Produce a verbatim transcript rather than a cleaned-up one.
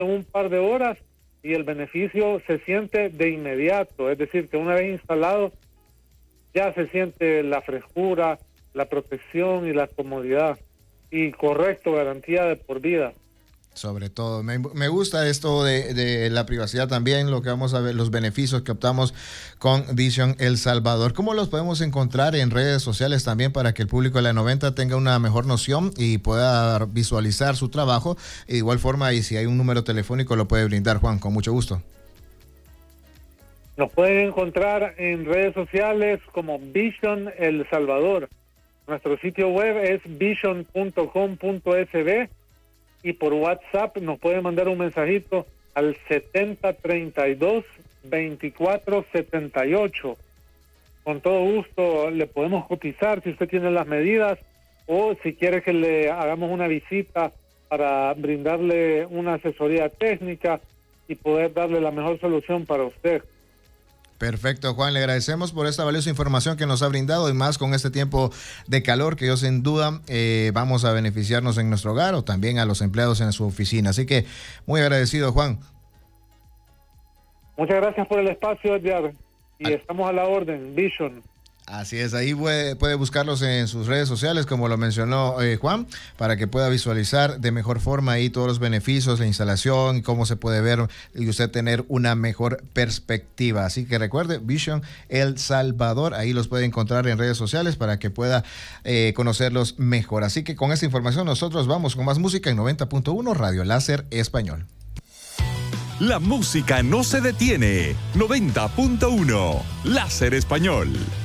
en un par de horas y el beneficio se siente de inmediato. Es decir, que una vez instalado ya se siente la frescura, la protección y la comodidad. Y correcto, garantía de por vida. Sobre todo, me, me gusta esto de, de la privacidad también, lo que vamos a ver, los beneficios que optamos con Vision El Salvador. ¿Cómo los podemos encontrar en redes sociales también para que el público de la noventa tenga una mejor noción y pueda visualizar su trabajo? De igual forma, y si hay un número telefónico, lo puede brindar, Juan, con mucho gusto. Nos pueden encontrar en redes sociales como Vision El Salvador. Nuestro sitio web es vision punto com punto es be. Y por WhatsApp nos puede mandar un mensajito al setenta treinta y dos veinticuatro setenta y ocho. Con todo gusto le podemos cotizar si usted tiene las medidas o si quiere que le hagamos una visita para brindarle una asesoría técnica y poder darle la mejor solución para usted. Perfecto, Juan, le agradecemos por esta valiosa información que nos ha brindado y más con este tiempo de calor que yo sin duda eh, vamos a beneficiarnos en nuestro hogar o también a los empleados en su oficina. Así que muy agradecido, Juan. Muchas gracias por el espacio, Edgar. Y ah. estamos a la orden, Vision. Así es, ahí puede, puede buscarlos en sus redes sociales, como lo mencionó eh, Juan, para que pueda visualizar de mejor forma ahí todos los beneficios, la instalación y cómo se puede ver y usted tener una mejor perspectiva. Así que recuerde, Vision El Salvador, ahí los puede encontrar en redes sociales para que pueda eh, conocerlos mejor. Así que con esta información nosotros vamos con más música en noventa punto uno Radio Láser Español. La música no se detiene. noventa punto uno Láser Español.